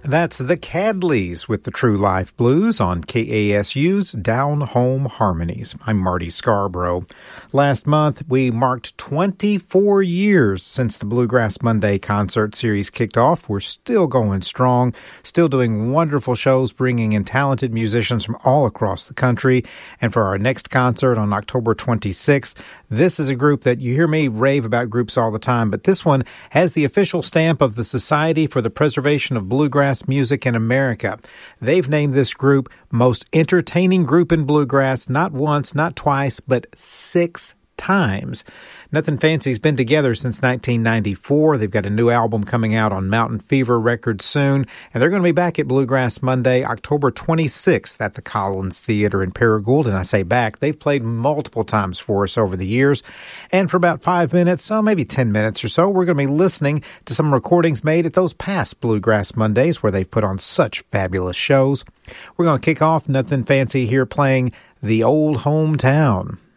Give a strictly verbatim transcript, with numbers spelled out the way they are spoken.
That's the Cadleys with the True Life Blues on K A S U's Down Home Harmonies. I'm Marty Scarborough. Last month, we marked twenty-four years since the Bluegrass Monday concert series kicked off. We're still going strong, still doing wonderful shows, bringing in talented musicians from all across the country. And for our next concert on October twenty-sixth, this is a group that you hear me rave about groups all the time, but this one has the official stamp of the Society for the Preservation of Bluegrass Music in America. They've named this group most entertaining group in bluegrass, not once, not twice, but six times. Nothing Fancy's been together since nineteen ninety-four. They've got a new album coming out on Mountain Fever Records soon, and they're going to be back at Bluegrass Monday, October twenty-sixth at the Collins Theater in Paragould. And I say back, they've played multiple times for us over the years. And for about five minutes, oh, maybe ten minutes or so, we're going to be listening to some recordings made at those past Bluegrass Mondays where they've put on such fabulous shows. We're going to kick off Nothing Fancy here playing The Old Hometown.